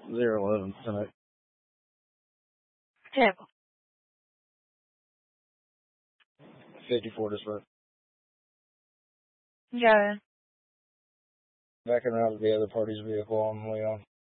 011 tonight. Yeah. 54 dispatch. Yeah. Backing around to the other party's vehicle on Leon.